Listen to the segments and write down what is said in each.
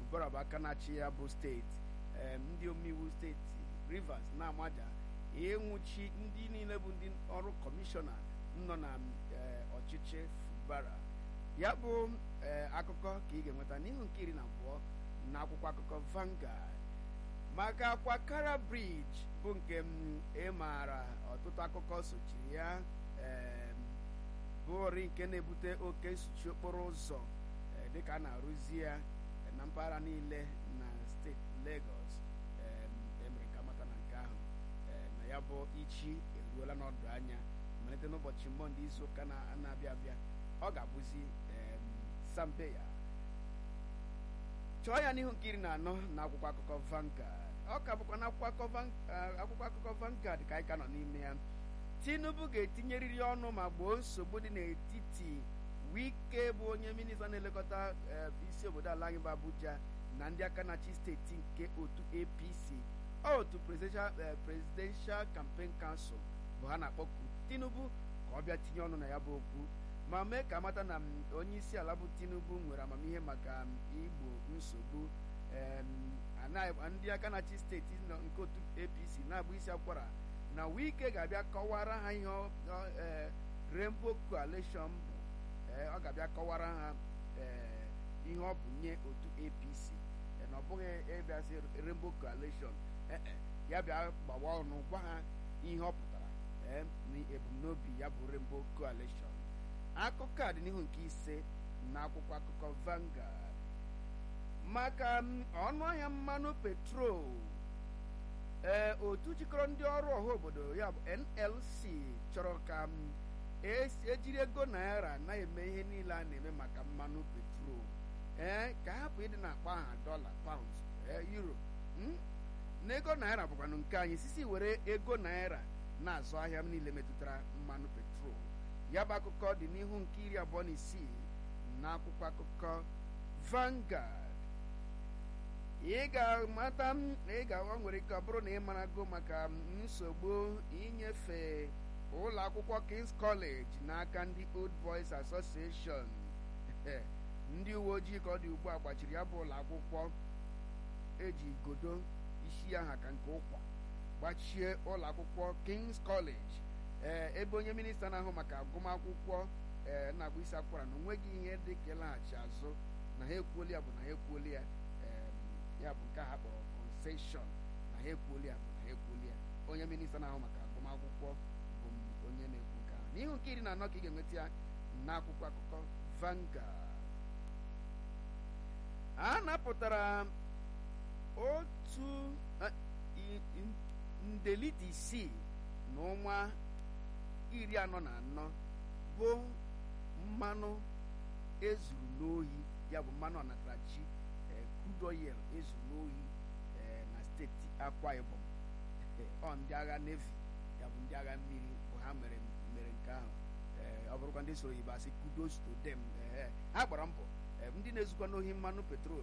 Fubara bụ aka na-achị ya bụ steeti. Ndị omeiwu steeti Rivers na Amaja enwuchi ndị niile bụ ndị ọrụ kọmishọna nọ na ọchịchị Fubara. Ya bụ akụkọ ka ị ga-enweta n'ihu nke 12 na akwụkwọ akụkọ Vanguard. Maka Akwakara Bridge bụ nke ị maara ọtụtụ akụkọ sochiri ya, bụri nke na-ebute oke nsuchi okporo ụzọ dịka a na-arụzi ya na mpaghara niile na steeti Lagos. Emere ka mata na nke ahụ na ya bụ ichi eruola n'ọdụ anya malite n'ụbọchị Mọnde izu ụka na-abịa abịa. Ọ ga-abụzi Sambeya. Chọọ ya n'ihu nke 14 na akwụkwọ akụkọ Vanguard. Ọ ka bụkwa na akwụkwọ akụkọ Vanguard ka anyị ka nọ n'ime ya. Tinubu ga-etinyerịrị ọnụ ma gboo nsogbu dị n'etiti Wike bụ onye minista na-elekọta isi obodo ala anyị bụ Abuja na ndị aka na-achị steeti nke otu APC. Otu Presidential Campaign Council bụ ha na-akpọku Tinubu ka ọ bịa tinye ọnụ na ya bụ okwu ma mee ka amata na onye isi ala bụ Tinubu nwere amamihe maka igbo nsogbu. Ndị aka na-achị steeti nke otu APC na-agba isi akwara na Wike ga-abịa kọwara ha ihe Rainbow Coalition bụ. Ọ ga-abịa kọwara ha ihe ọ bụ nye otu APC na ọ bụghị ịbịasị Rainbow Coalition. Ya bịa gbawa ọnụ gwa ha ihe ọ pụtara na ebumnobi ya bụ Rainbow Coalition. Akụkọ a dị n'ihu nke 5 na akwụkwọ akụkọ Vanguard. Maka ọnụ ahịa mmanụ petrol, otu jikọrọ ndị ọrụ ọha obodo ya bụ NLC chọrọ ka ejiri ego naira na-eme ihe niile a na-eme maka mmanụ petrol, ka hapụ ịdị na-akpa aha dọla, pounds, euro na ego naira bụkwanụ nke anyị sisi were ego naira na-azụ ahịa niile metụtara mmanụ petrol. Ya bụ akụkọ dị n'ihu nke 26 na akwụkwọ akụkọ Vanguard. Ị ga-amata ọ nwere ike ọ bụrụ na ị marago maka nsogbu inyefe ụlọ akwụkwọ King's College n'aka ndị Old Boys Association. Ndị uwe ojii ka ọ dị ugbu a gbachiri ya bụ ụlọ akwụkwọ eji godo isi aha ka nke ụkwa gbachie ụlọ akwụkwọ King's College. Ebe onye minista na-ahụ maka agụmakwụkwọ na-agba isi akwara na onweghị ihe dị ka ịlaghachi azụ na ha ekwuoli ya bụ na ha ekwuoli ya, ya bụ nke ha kpọrọ concession na ha ekwuoli ya bụ na ha ekwuoli ya. Onye minista na-ahụ maka agụmakwụkwọ bụ onye na-ekwu nke ahụ. N'ihu nke 14 ka ị ga-enweta ya n'akwụkwọ akụkọ Vanguard. A napụtara otu ndelite 6 na ụma 44 bụ mmanụ ezuru n'ohi, ya bụ mmanụ ọnatarachi crude oil ezuru n'ohi na steeti Akwa Ibom. Ndị agha Navy, ya bụ ndị agha mmiri bụ ha mere nke ahụ. Ọ bụrụkwa ndị soro Igbo asị kudos to them. Ha gbara mbọ ndị na-ezukwa n'ohi mmanụ petrol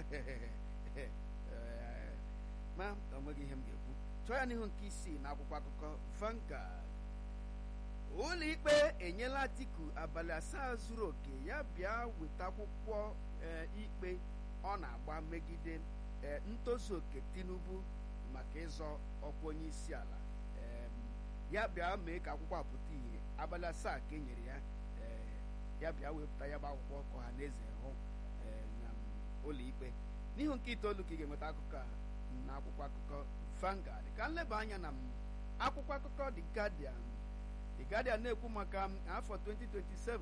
ma onweghị ihe m ga-ekwu. Chọọ ya n'ihu nke 6 na akwụkwọ akụkọ Vanguard. Ụlọ ikpe enyela Atiku abalị 7 zuru oke ya bịa weta akwụkwọ ikpe ọ na-agba megide ntozu oke Tinubu maka ịzọ ọkwa onye isi ala. Ya bịa mee ka akwụkwọ apụta ihe abalị 7 ka e nyere ya. Ya bịa wepụta ya bụ akwụkwọ ka ọha na eze hụ na ụlọ ikpe. N'ihu nke 9 ka ị ga-enweta akụkọ a na akwụkwọ akụkọ Vanguard. Ka nleba anya na akwụkwọ akụkọ The Guardian na-ekwu maka afọ 2027.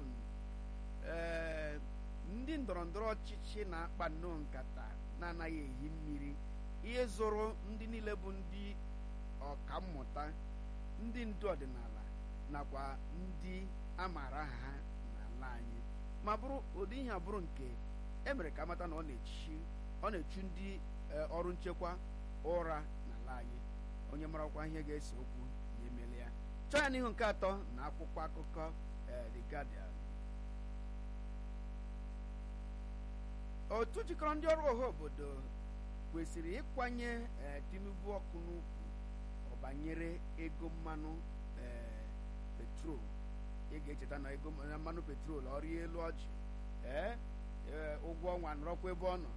Ndị ndọrọ ndọrọ ọchịchị na-akpa nnọọ nkata na-anaghị ehi mmiri ihe zụrụ ndị niile bụ ndị ọkammụta, ndị ndu ọdịnala nakwa ndị amaara aha ha n'ala anyị, ma bụrụ ụdị ihe abụrụ nke emere ka amata na ọ na-echu ndị ọrụ nchekwa ụra n'ala anyị. Onye marakwa ihe ga-ese okwu ya emele ya. Chọọ ya n'ihu nke 3 na akwụkwọ akụkọ The Guardian. Otu jikọrọ ndị ọrụ ọha obodo kwesịrị ịkwanye Tinubu ọkụ n'ukwu banyere ego mmanụ petrol. Ị ga-echeta na ego mmanụ petrol ọrịa elu ọjị, ụgwọ ọnwa nọrọkwa ebe ọ nọ.